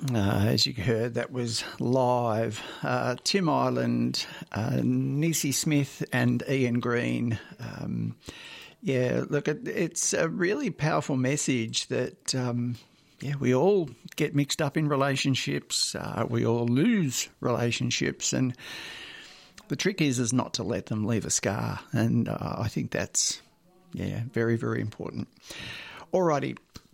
As you heard, that was live. Tim Ireland, Niecy Smith and Ian Green. Look, it's a really powerful message that, we all get mixed up in relationships. We all lose relationships. And the trick is not to let them leave a scar. And I think that's, very, very important. Alrighty.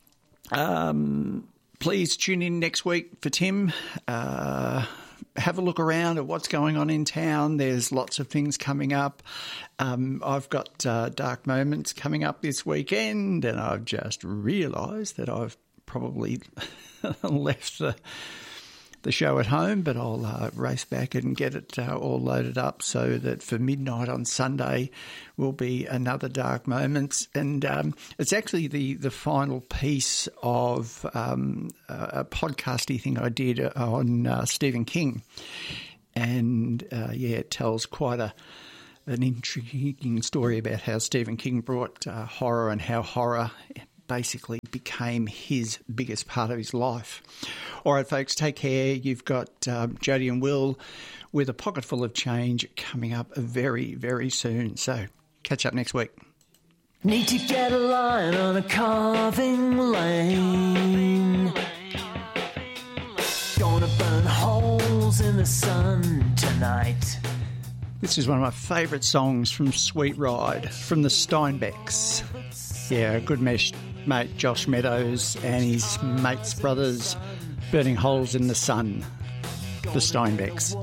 Please tune in next week for Tim. Have a look around at what's going on in town. There's lots of things coming up. I've got Dark Moments coming up this weekend, and I've just realised that I've probably left the show at home, but I'll race back and get it all loaded up so that for midnight on Sunday will be another Dark Moments. And it's actually the final piece of a podcasty thing I did on Stephen King. And, it tells quite an intriguing story about how Stephen King brought horror and how horror basically became his biggest part of his life. All right, folks, take care. You've got Jody and Will with a pocket full of change coming up very, very soon. So catch up next week. Need to get a line on a carving lane. Gonna burn holes in the sun tonight. This is one of my favourite songs from Sweet Ride, from the Steinbecks. Yeah, a good mate Josh Meadows and his mate's brothers burning holes in the sun, the Steinbecks.